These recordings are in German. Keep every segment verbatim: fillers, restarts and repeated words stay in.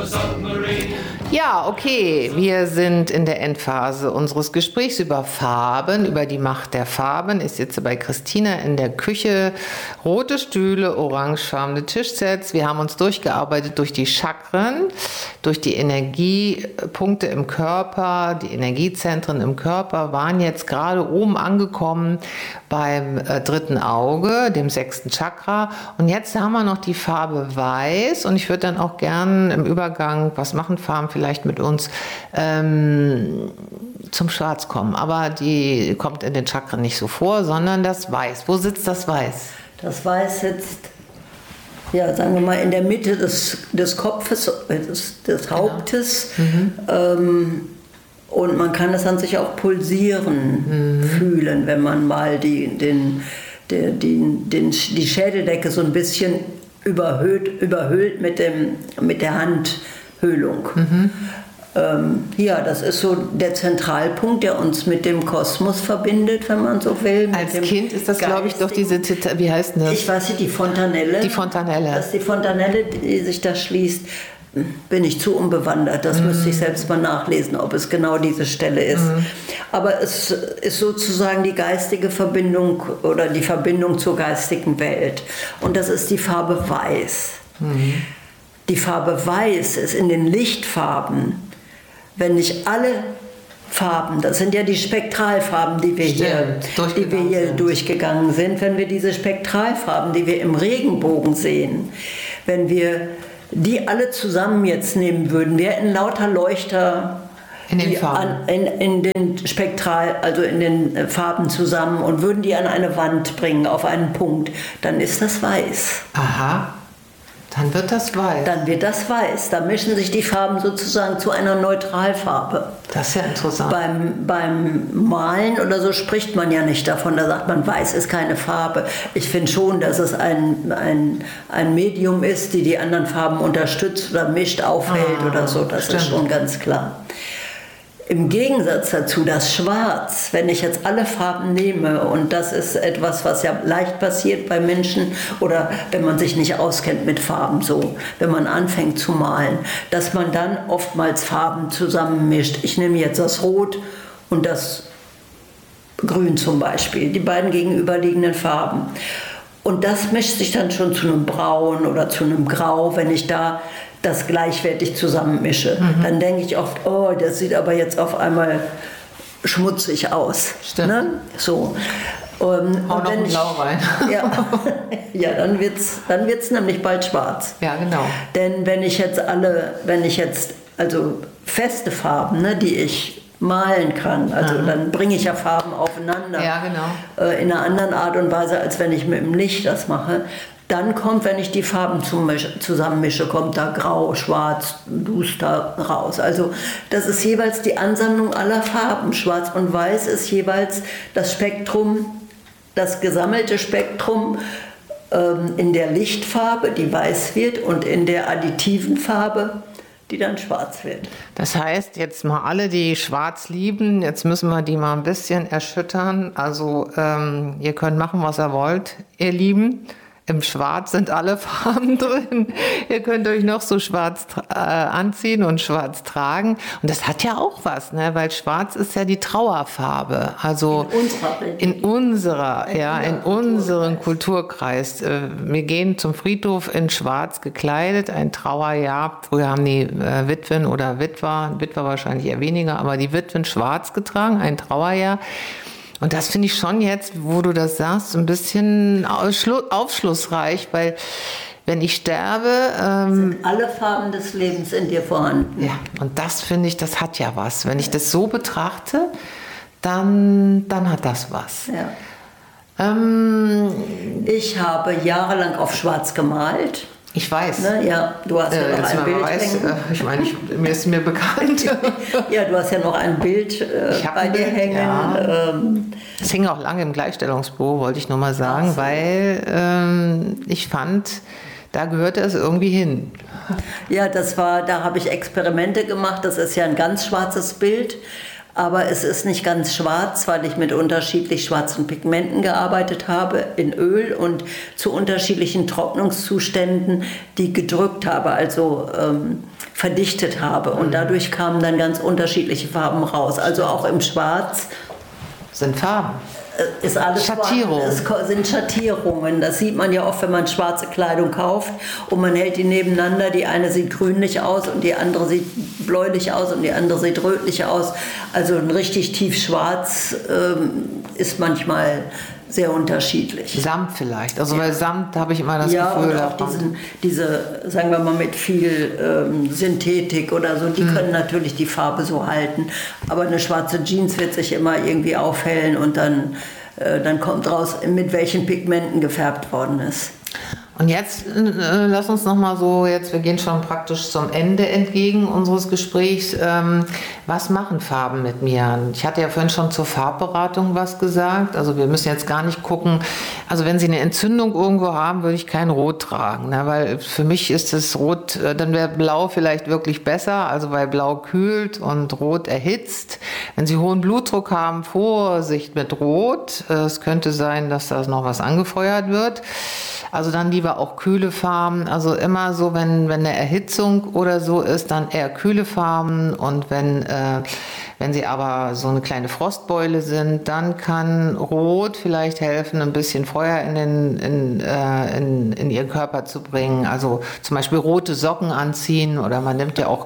Ja, okay, wir sind in der Endphase unseres Gesprächs über Farben, über die Macht der Farben. Ich sitze bei Christina in der Küche, rote Stühle, orangefarbene Tischsets. Wir haben uns durchgearbeitet durch die Chakren, durch die Energiepunkte im Körper, die Energiezentren im Körper, waren jetzt gerade oben angekommen beim äh, dritten Auge, dem sechsten Chakra. Und jetzt haben wir noch die Farbe Weiß und ich würde dann auch gern im Übergang, was machen Farben vielleicht mit uns, ähm, zum Schwarz kommen. Aber die kommt in den Chakren nicht so vor, sondern das Weiß. Wo sitzt das Weiß? Das Weiß sitzt, ja, sagen wir mal, in der Mitte des, des Kopfes, des, des Hauptes. Genau. Mhm. Ähm, und man kann es an sich auch pulsieren, mhm. fühlen, wenn man mal die, den, der, die, den, die Schädeldecke so ein bisschen überhöht, überhöht mit, dem, mit der Handhöhlung. Mhm. Ähm, ja, das ist so der Zentralpunkt, der uns mit dem Kosmos verbindet, wenn man so will. Als Kind ist das, glaube ich, doch diese, wie heißt das? Ich weiß nicht, die Fontanelle. Die Fontanelle. Das ist die Fontanelle, die sich da schließt. Bin ich zu unbewandert, das mm. müsste ich selbst mal nachlesen, ob es genau diese Stelle ist. Mm. Aber es ist sozusagen die geistige Verbindung oder die Verbindung zur geistigen Welt. Und das ist die Farbe Weiß. Mm. Die Farbe Weiß ist in den Lichtfarben, wenn nicht alle Farben, das sind ja die Spektralfarben, die wir, hier, die wir hier sind. durchgegangen sind, wenn wir diese Spektralfarben, die wir im Regenbogen sehen, wenn wir die alle zusammen jetzt nehmen würden, wir hätten lauter Leuchter in den Farben, an, in, in den Spektral, also in den Farben zusammen und würden die an eine Wand bringen, auf einen Punkt, dann ist das Weiß. Aha, dann wird das Weiß. Dann wird das Weiß. Da mischen sich die Farben sozusagen zu einer Neutralfarbe. Das ist ja interessant. Beim, beim Malen oder so spricht man ja nicht davon, da sagt man, Weiß ist keine Farbe. Ich finde schon, dass es ein, ein, ein Medium ist, die die anderen Farben unterstützt oder mischt, aufhält ah, oder so. Das stimmt. Ist schon ganz klar. Im Gegensatz dazu das Schwarz, wenn ich jetzt alle Farben nehme, und das ist etwas, was ja leicht passiert bei Menschen oder wenn man sich nicht auskennt mit Farben so, wenn man anfängt zu malen, dass man dann oftmals Farben zusammenmischt. Ich nehme jetzt das Rot und das Grün zum Beispiel, die beiden gegenüberliegenden Farben. Und das mischt sich dann schon zu einem Braun oder zu einem Grau, wenn ich da das gleichwertig zusammenmische. Mhm. Dann denke ich oft, oh, das sieht aber jetzt auf einmal schmutzig aus. Stimmt. Ne? So. Um, Hau noch ein Blau rein. Ja, ja, dann wird es dann wird's nämlich bald schwarz. Ja, genau. Denn wenn ich jetzt alle, wenn ich jetzt, also feste Farben, ne, die ich malen kann, also mhm. dann bringe ich ja Farben aufeinander. Ja, genau. Äh, in einer anderen Art und Weise, als wenn ich mit dem Licht das mache. Dann kommt, wenn ich die Farben zusammenmische, kommt da Grau, Schwarz, Duster raus. Also das ist jeweils die Ansammlung aller Farben. Schwarz und Weiß ist jeweils das Spektrum, das gesammelte Spektrum ähm, in der Lichtfarbe, die weiß wird, und in der additiven Farbe, die dann schwarz wird. Das heißt, jetzt mal alle, die schwarz lieben, jetzt müssen wir die mal ein bisschen erschüttern. Also ähm, ihr könnt machen, was ihr wollt, ihr Lieben. Im Schwarz sind alle Farben drin. Ihr könnt euch noch so schwarz äh, anziehen und schwarz tragen. Und das hat ja auch was, ne? Weil schwarz ist ja die Trauerfarbe. Also in unserer, in unserer, ja, in unserem Kulturkreis. Äh, wir gehen zum Friedhof in schwarz gekleidet, ein Trauerjahr. Früher haben die äh, Witwen oder Witwer, Witwer wahrscheinlich eher weniger, aber die Witwen schwarz getragen, ein Trauerjahr. Und das finde ich schon jetzt, wo du das sagst, ein bisschen aufschlussreich, weil wenn ich sterbe... Ähm, sind alle Farben des Lebens in dir vorhanden. Ja, und das finde ich, das hat ja was. Wenn ich das so betrachte, dann, dann hat das was. Ja. Ähm, ich habe jahrelang auf Schwarz gemalt. Ich weiß. Ne, ja, du hast äh, ja noch ein Bild weiß, hängen. Äh, ich meine, ich, mir ist mir bekannt. Ja, du hast ja noch ein Bild äh, bei ein dir Bild, hängen. Ja. Ähm, es hing auch lange im Gleichstellungsbüro, wollte ich nur mal sagen, so. weil ähm, ich fand, da gehörte es irgendwie hin. Ja, das war, da habe ich Experimente gemacht. Das ist ja ein ganz schwarzes Bild. aber es ist nicht ganz schwarz, weil ich mit unterschiedlich schwarzen Pigmenten gearbeitet habe, in Öl und zu unterschiedlichen Trocknungszuständen, die gedrückt habe, also ähm, verdichtet habe. Und dadurch kamen dann ganz unterschiedliche Farben raus. Also auch im Schwarz sind Farben. Ist alles Schattierung. Es sind Schattierungen. Das sieht man ja oft, wenn man schwarze Kleidung kauft und man hält die nebeneinander. Die eine sieht grünlich aus und die andere sieht bläulich aus und die andere sieht rötlich aus. Also ein richtig tiefschwarz ähm, ist manchmal sehr unterschiedlich. Samt vielleicht. Also ja. Bei Samt habe ich immer das ja, Gefühl. Ja, auch diesen, diese, sagen wir mal, mit viel ähm, Synthetik oder so, die mhm. können natürlich die Farbe so halten. Aber eine schwarze Jeans wird sich immer irgendwie aufhellen und dann, äh, dann kommt raus, mit welchen Pigmenten gefärbt worden ist. Und jetzt äh, lass uns noch mal so, jetzt wir gehen schon praktisch zum Ende entgegen unseres Gesprächs. Ähm, was machen Farben mit mir? Ich hatte ja vorhin schon zur Farbberatung was gesagt. Also wir müssen jetzt gar nicht gucken. Also wenn Sie eine Entzündung irgendwo haben, würde ich kein Rot tragen, ne? Weil für mich ist das Rot, äh, dann wäre Blau vielleicht wirklich besser. Also weil Blau kühlt und Rot erhitzt. Wenn Sie hohen Blutdruck haben, Vorsicht mit Rot. Äh, es könnte sein, dass da noch was angefeuert wird. Also dann lieber auch kühle Farben. Also immer so, wenn, wenn eine Erhitzung oder so ist, dann eher kühle Farben. Und wenn, äh, wenn sie aber so eine kleine Frostbeule sind, dann kann Rot vielleicht helfen, ein bisschen Feuer in, den, in, äh, in, in ihren Körper zu bringen. Also zum Beispiel rote Socken anziehen oder man nimmt ja auch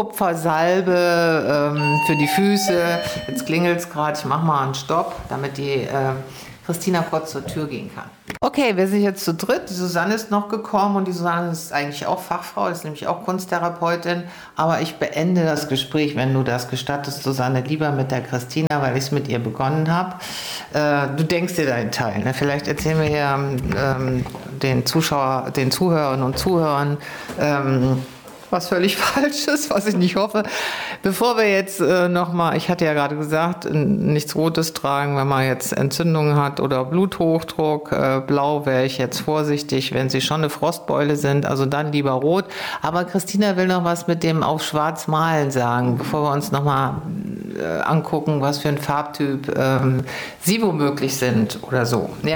Kupfersalbe ähm, für die Füße. Jetzt klingelt es gerade, ich mache mal einen Stopp, damit die äh, Christina kurz zur Tür gehen kann. Okay, wir sind jetzt zu dritt. Die Susanne ist noch gekommen und die Susanne ist eigentlich auch Fachfrau, ist nämlich auch Kunsttherapeutin. Aber ich beende das Gespräch, wenn du das gestattest, Susanne, lieber mit der Christina, weil ich es mit ihr begonnen habe. Äh, du denkst dir deinen Teil. Ne? Vielleicht erzählen wir hier ähm, den Zuschauer, den Zuhörern und Zuhörern, ähm, was völlig Falsches, was ich nicht hoffe. Bevor wir jetzt äh, nochmal, ich hatte ja gerade gesagt, nichts Rotes tragen, wenn man jetzt Entzündungen hat oder Bluthochdruck. Äh, Blau wäre ich jetzt vorsichtig, wenn Sie schon eine Frostbeule sind, also dann lieber Rot. Aber Christina will noch was mit dem auf Schwarz malen sagen, bevor wir uns nochmal äh, angucken, was für ein Farbtyp ähm, Sie womöglich sind oder so. Ja,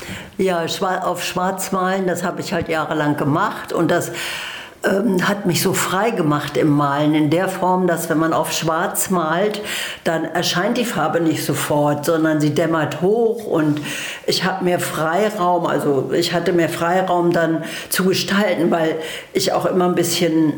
ja, auf Schwarz malen, das habe ich halt jahrelang gemacht und das Ähm, hat mich so frei gemacht im Malen, in der Form, dass wenn man auf Schwarz malt, dann erscheint die Farbe nicht sofort, sondern sie dämmert hoch und ich habe mehr Freiraum, also ich hatte mehr Freiraum dann zu gestalten, weil ich auch immer ein bisschen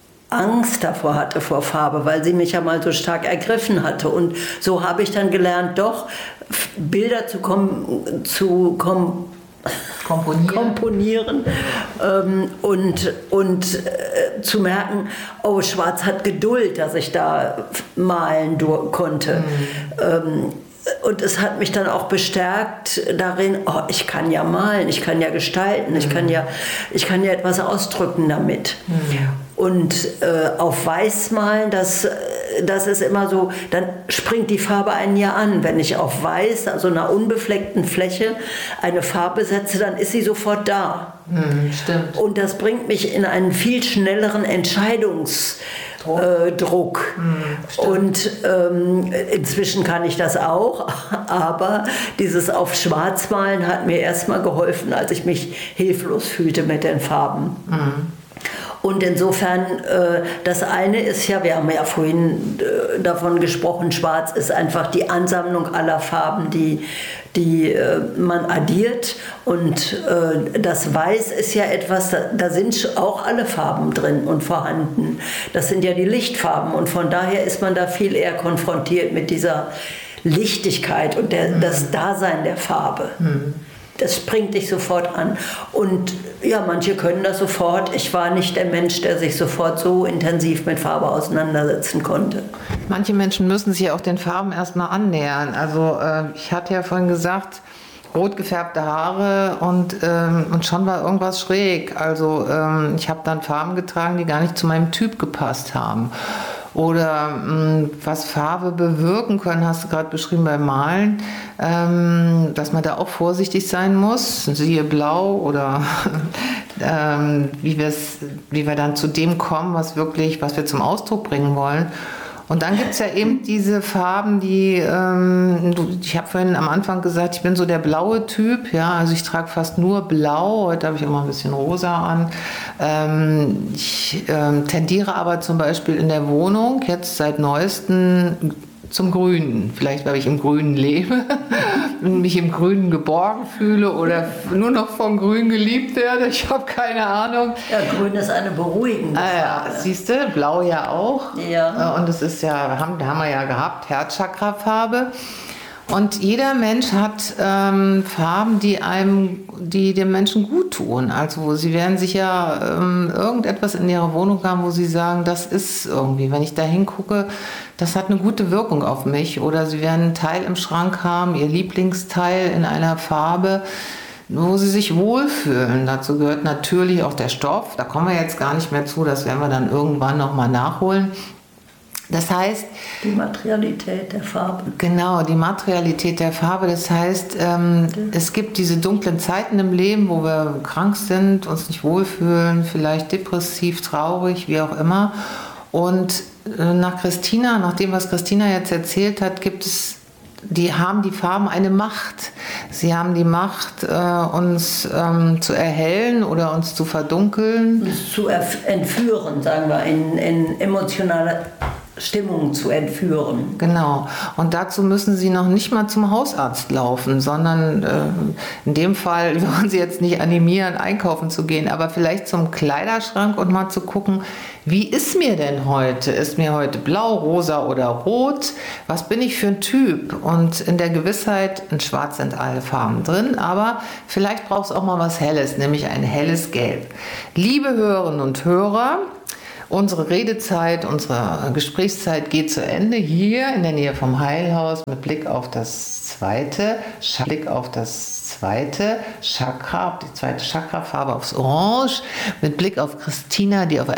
Angst davor hatte vor Farbe, weil sie mich ja mal so stark ergriffen hatte und so habe ich dann gelernt, doch Bilder zu kommen, zu kommen, Komponieren, komponieren ähm, und, und äh, zu merken, oh, Schwarz hat Geduld, dass ich da malen konnte. Mhm. Ähm, und es hat mich dann auch bestärkt darin, oh, ich kann ja malen, ich kann ja gestalten, mhm. ich kann ja, ich kann ja etwas ausdrücken damit. Mhm. Und äh, auf Weiß malen, das, das ist immer so, dann springt die Farbe einen ja an. Wenn ich auf Weiß, also einer unbefleckten Fläche, eine Farbe setze, dann ist sie sofort da. Mhm, stimmt. Und das bringt mich in einen viel schnelleren Entscheidungsdruck. Äh, Druck. Mhm, und ähm, inzwischen kann ich das auch, aber dieses auf Schwarz malen hat mir erstmal geholfen, als ich mich hilflos fühlte mit den Farben. Mhm. Und insofern, äh, das eine ist ja, wir haben ja vorhin äh, davon gesprochen, Schwarz ist einfach die Ansammlung aller Farben, die, die äh, man addiert. Und äh, das Weiß ist ja etwas, da, da sind auch alle Farben drin und vorhanden. Das sind ja die Lichtfarben und von daher ist man da viel eher konfrontiert mit dieser Lichtigkeit und der, mhm. das Dasein der Farbe. Mhm. Das springt dich sofort an. Und ja, manche können das sofort. Ich war nicht der Mensch, der sich sofort so intensiv mit Farbe auseinandersetzen konnte. Manche Menschen müssen sich auch den Farben erstmal annähern. Also äh, ich hatte ja vorhin gesagt, rot gefärbte Haare und, ähm, und schon war irgendwas schräg. Also ähm, ich habe dann Farben getragen, die gar nicht zu meinem Typ gepasst haben. Oder mh, was Farbe bewirken können, hast du gerade beschrieben beim Malen, ähm, dass man da auch vorsichtig sein muss, siehe Blau oder ähm, wie, wie wir dann zu dem kommen, was wirklich, was wir zum Ausdruck bringen wollen. Und dann gibt es ja eben diese Farben, die, ähm, du, ich habe vorhin am Anfang gesagt, ich bin so der blaue Typ, ja, also ich trage fast nur blau, heute habe ich immer ein bisschen rosa an. Ähm, ich ähm, tendiere aber zum Beispiel in der Wohnung jetzt seit neuestem zum Grünen. Vielleicht, weil ich im Grünen lebe und mich im Grünen geborgen fühle oder nur noch vom Grün geliebt werde. Ich habe keine Ahnung. Ja, Grün ist eine beruhigende Farbe. Ah, ja, siehst du, Blau ja auch. Ja. Und es ist ja, haben, haben wir ja gehabt, Herzchakra-Farbe. Und jeder Mensch hat ähm, Farben, die einem, die dem Menschen gut tun. Also sie werden sicher ähm, irgendetwas in ihrer Wohnung haben, wo sie sagen, das ist irgendwie, wenn ich da hingucke, das hat eine gute Wirkung auf mich. Oder sie werden einen Teil im Schrank haben, ihr Lieblingsteil in einer Farbe, wo sie sich wohlfühlen. Dazu gehört natürlich auch der Stoff. Da kommen wir jetzt gar nicht mehr zu, das werden wir dann irgendwann nochmal nachholen. Das heißt... Die Materialität der Farbe. Genau, die Materialität der Farbe. Das heißt, ähm, es gibt diese dunklen Zeiten im Leben, wo wir krank sind, uns nicht wohlfühlen, vielleicht depressiv, traurig, wie auch immer. Und äh, nach Christina, nach dem, was Christina jetzt erzählt hat, gibt es, die haben die Farben eine Macht. Sie haben die Macht, äh, uns ähm, zu erhellen oder uns zu verdunkeln. Uns zu entführen, sagen wir, in, in emotionale Stimmung zu entführen. Genau. Und dazu müssen Sie noch nicht mal zum Hausarzt laufen, sondern äh, in dem Fall wollen Sie jetzt nicht animieren, einkaufen zu gehen, aber vielleicht zum Kleiderschrank und mal zu gucken, wie ist mir denn heute? Ist mir heute blau, rosa oder rot? Was bin ich für ein Typ? Und in der Gewissheit, in Schwarz sind alle Farben drin, aber vielleicht braucht es auch mal was Helles, nämlich ein helles Gelb. Liebe Hörerinnen und Hörer, unsere Redezeit, unsere Gesprächszeit geht zu Ende hier in der Nähe vom Heilhaus mit Blick auf das zweite, Blick auf das zweite Chakra, auf die zweite Chakrafarbe, aufs Orange, mit Blick auf Christina, die auf